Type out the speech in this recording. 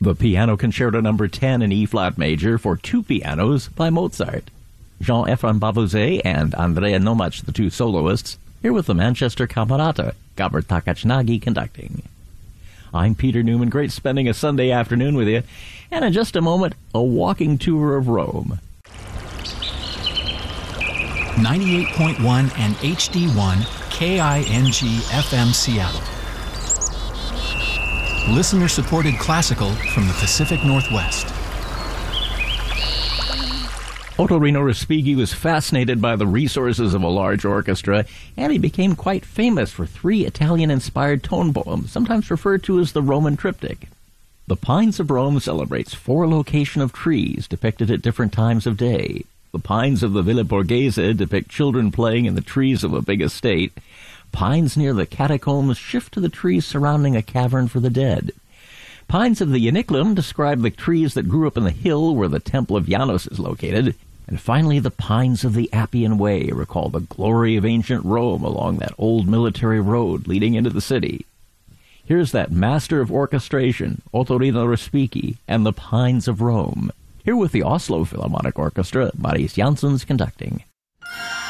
The Piano Concerto No. 10 in E-flat major for two pianos by Mozart. Jean-Ephraim Bavouzet and Andrea Nomach, the two soloists, here with the Manchester Camerata, Gabor Takachnagi conducting. I'm Peter Newman. Great spending a Sunday afternoon with you. And in just a moment, a walking tour of Rome. 98.1 and HD1 KING FM Seattle. Listener-supported classical from the Pacific Northwest. Ottorino Respighi was fascinated by the resources of a large orchestra, and he became quite famous for three Italian-inspired tone poems, sometimes referred to as the Roman Triptych. The Pines of Rome celebrates four locations of trees depicted at different times of day. The pines of the Villa Borghese depict children playing in the trees of a big estate. Pines near the catacombs shift to the trees surrounding a cavern for the dead. Pines of the Iniclum describe the trees that grew up in the hill where the Temple of Janus is located. And finally, the pines of the Appian Way recall the glory of ancient Rome along that old military road leading into the city. Here's that master of orchestration, Ottorino Respighi, and the Pines of Rome. Here with the Oslo Philharmonic Orchestra, Marius Janssens conducting.